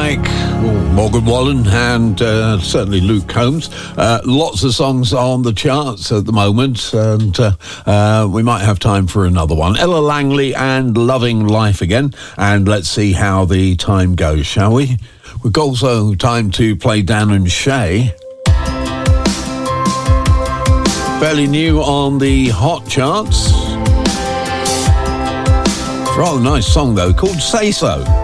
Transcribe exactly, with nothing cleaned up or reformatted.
like Morgan Wallen and uh, certainly Luke Combs. Uh, lots of songs on the charts at the moment, and uh, uh, we might have time for another one. Ella Langley and Loving Life Again, and let's see how the time goes, shall we? We've also time to play Dan and Shay. Fairly new on the hot charts. Rather nice song though, called Say So.